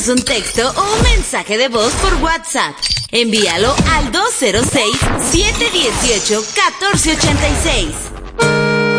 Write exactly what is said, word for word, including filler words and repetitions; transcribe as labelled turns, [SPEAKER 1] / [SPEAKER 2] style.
[SPEAKER 1] Envíanos un texto o un mensaje de voz por WhatsApp. Envíalo al dos cero seis, siete uno ocho, uno cuatro ocho seis.